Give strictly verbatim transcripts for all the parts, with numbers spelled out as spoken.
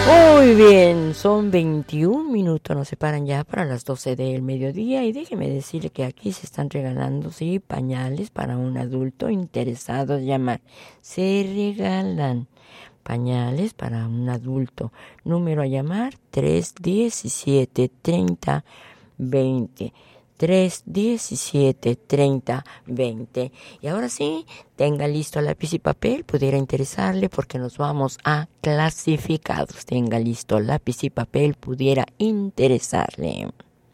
Muy bien, son veintiún minutos, nos separan ya para las doce del mediodía y déjeme decirle que aquí se están regalando, sí, pañales para un adulto interesado en llamar. Se regalan pañales para un adulto. Número a llamar tres diecisiete treinta veinte. tres diecisiete treinta veinte. Y ahora sí, tenga listo lápiz y papel, pudiera interesarle porque nos vamos a clasificados. Tenga listo lápiz y papel, pudiera interesarle.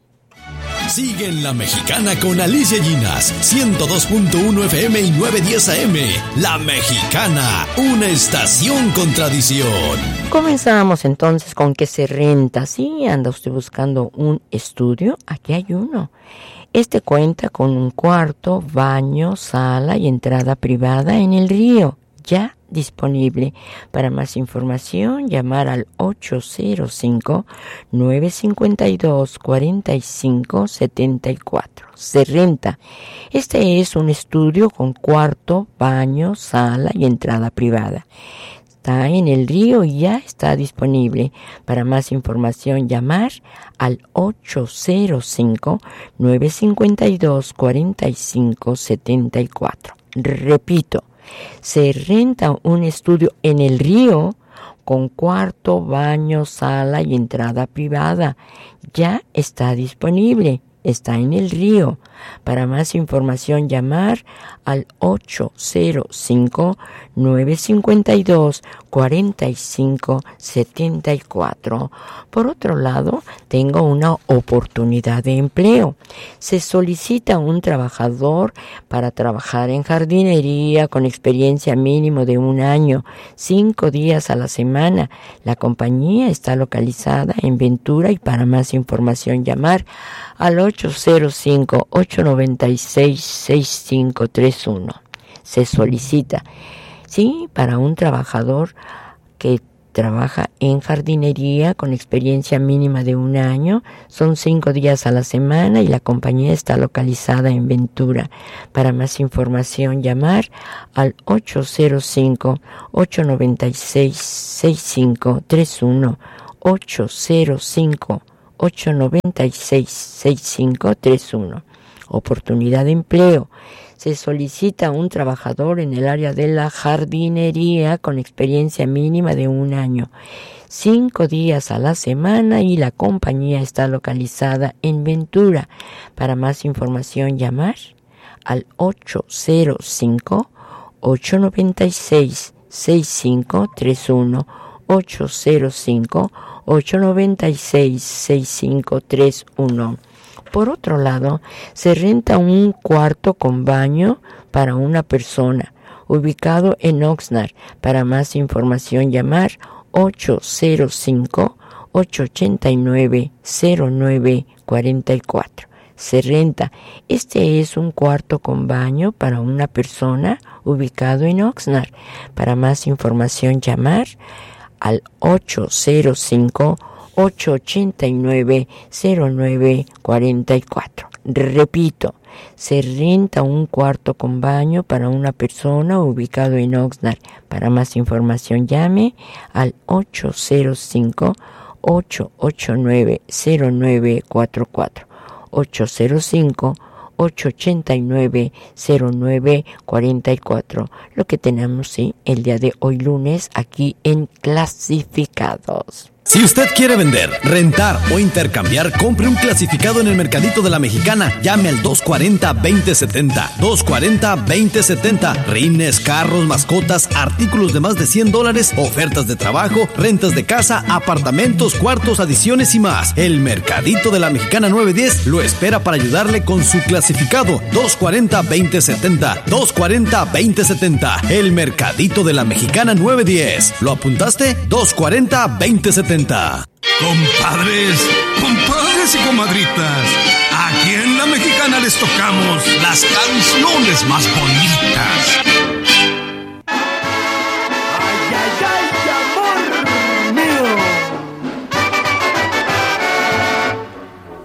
Sigue en La Mexicana con Alicia Llinas, ciento dos punto uno F M y novecientos diez A M. La Mexicana, una estación con tradición. Comenzamos entonces con que se renta. ¿Sí? ¿Anda usted buscando un estudio? Aquí hay uno. Este cuenta con un cuarto, baño, sala y entrada privada en el río. Ya disponible. Para más información, llamar al ocho cero cinco, nueve cinco dos, cuatro cinco siete cuatro. Se renta. Este es un estudio con cuarto, baño, sala y entrada privada. Está en el río y ya está disponible. Para más información, llamar al ocho cero cinco, nueve cinco dos, cuatro cinco siete cuatro. Repito, se renta un estudio en el río con cuarto, baño, sala y entrada privada. Ya está disponible. Está en el río. Para más información, llamar al ocho cero cinco, nueve cinco dos, cuatro cinco siete cuatro. Por otro lado, tengo una oportunidad de empleo. Se solicita un trabajador para trabajar en jardinería con experiencia mínimo de un año, cinco días a la semana. La compañía está localizada en Ventura y para más información, llamar al ocho cero cinco, ocho nueve seis, seis cinco tres uno. Se solicita, sí, para un trabajador que trabaja en jardinería con experiencia mínima de un año, son cinco días a la semana y la compañía está localizada en Ventura. Para más información, llamar al ocho cero cinco, ocho nueve seis, seis cinco tres uno, ocho cero cinco, ocho nueve seis, seis cinco tres uno. Oportunidad de empleo. Se solicita un trabajador en el área de la jardinería con experiencia mínima de un año, cinco días a la semana y la compañía está localizada en Ventura. Para más información, llamar al ocho cero cinco, ocho nueve seis, seis cinco tres uno, ocho cero cinco, ocho nueve seis, seis cinco tres uno. Por otro lado, se renta un cuarto con baño para una persona, ubicado en Oxnard. Para más información, llamar ocho cero cinco, ocho ocho nueve, cero nueve cuatro cuatro. Se renta. Este es un cuarto con baño para una persona, ubicado en Oxnard. Para más información, llamar al ocho cero cinco, ocho ocho nueve, cero nueve cuatro cuatro. Repito, se renta un cuarto con baño para una persona ubicado en Oxnard. Para más información, llame al ocho cero cinco, ocho ocho nueve, cero nueve cuatro cuatro. ocho cero cinco, ocho ocho nueve, cero nueve cuatro cuatro. Lo que tenemos, sí, el día de hoy lunes aquí en Clasificados. Si usted quiere vender, rentar o intercambiar, compre un clasificado en el Mercadito de la Mexicana. Llame al dos cuarenta, veinte setenta. dos cuarenta, veinte setenta. Rines, carros, mascotas, artículos de más de cien dólares, ofertas de trabajo, rentas de casa, apartamentos, cuartos, adiciones y más. El Mercadito de la Mexicana nueve diez lo espera para ayudarle con su clasificado. dos cuarenta, veinte setenta. dos cuarenta, veinte setenta. El Mercadito de la Mexicana nueve diez. ¿Lo apuntaste? dos cuarenta, veinte setenta. Compadres, compadres y comadritas, aquí en La Mexicana les tocamos las canciones más bonitas.